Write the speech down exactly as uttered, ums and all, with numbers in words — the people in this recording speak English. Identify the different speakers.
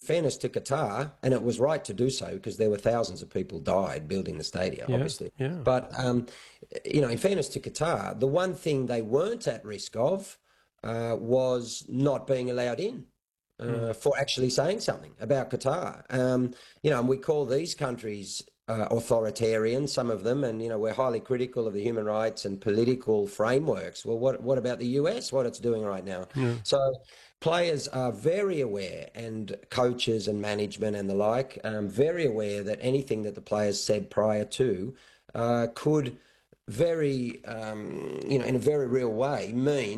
Speaker 1: fairness to Qatar, and it was right to do so because there were thousands of people died building the stadia,
Speaker 2: Yeah,
Speaker 1: obviously.
Speaker 2: yeah.
Speaker 1: But, um, you know, in fairness to Qatar, the one thing they weren't at risk of uh, was not being allowed in. Uh, for actually saying something about Qatar. Um, you know, and we call these countries uh, authoritarian, some of them, and, you know, we're highly critical of the human rights and political frameworks. Well, what, what about the U S, what it's doing right now?
Speaker 2: Yeah.
Speaker 1: So players are very aware, and coaches and management and the like, um, very aware that anything that the players said prior to uh, could very, um, you know, in a very real way mean